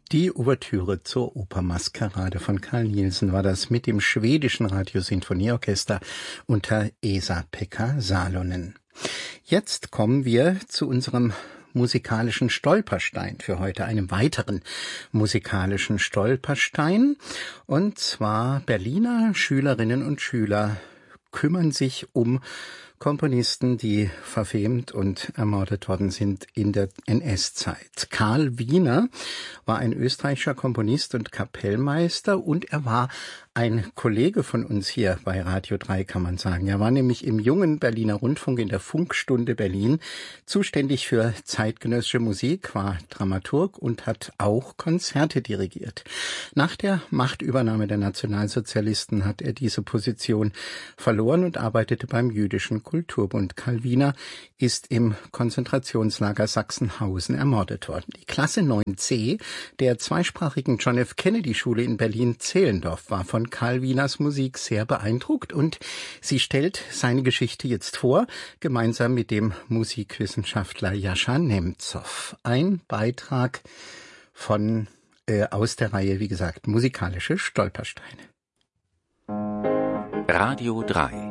Die Ouvertüre zur Opermaskerade von Carl Nielsen war das mit dem schwedischen Radiosinfonieorchester unter Esa-Pekka Salonen. Jetzt kommen wir zu unserem musikalischen Stolperstein für heute, einem weiteren musikalischen Stolperstein. Und zwar Berliner Schülerinnen und Schüler kümmern sich um Komponisten, die verfemt und ermordet worden sind in der NS-Zeit. Karl Wiener war ein österreichischer Komponist und Kapellmeister und er war ein Kollege von uns hier bei Radio 3, kann man sagen. Er war nämlich im jungen Berliner Rundfunk in der Funkstunde Berlin zuständig für zeitgenössische Musik, war Dramaturg und hat auch Konzerte dirigiert. Nach der Machtübernahme der Nationalsozialisten hat er diese Position verloren und arbeitete beim Jüdischen Kulturbund. Karl Wiener ist im Konzentrationslager Sachsenhausen ermordet worden. Die Klasse 9c der zweisprachigen John F. Kennedy Schule in Berlin-Zehlendorf war von Karl Wieners Musik sehr beeindruckt und sie stellt seine Geschichte jetzt vor, gemeinsam mit dem Musikwissenschaftler Jascha Nemzow. Ein Beitrag von aus der Reihe, wie gesagt, musikalische Stolpersteine. Radio 3